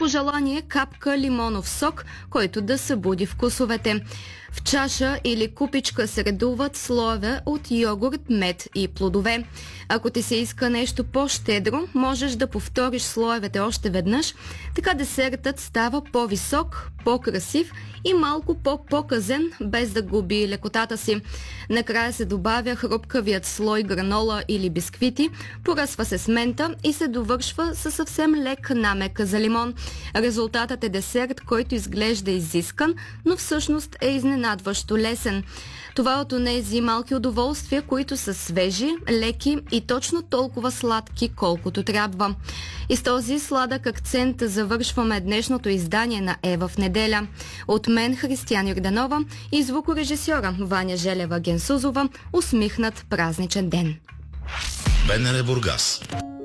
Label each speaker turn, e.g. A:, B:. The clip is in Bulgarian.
A: желание капка лимонов сок, който да събуди вкусовете. В чаша или купичка се редуват слоеве от йогурт, мед и плодове. Ако ти се иска нещо по-щедро, можеш да повториш слоевете още веднъж, така десертът става по-висок, по-красив и малко по-показен, без да губи лекотата си. Накрая се добавя хрупкавият слой гранола или бисквити, поръсва се с мента и се довършва със съвсем лек намек за лимон. Резултатът е десерт, който изглежда изискан, но всъщност е изненадващо лесен. Това е от онези малки удоволствия, които са свежи, леки и точно толкова сладки, колкото трябва. И с този сладък акцент завършваме днешното издание на Ева в неделя. От мен, Християна Йорданова, и звукорежисьора Ваня Желева Генсузова, усмихнат празничен ден.
B: БНР Бургас.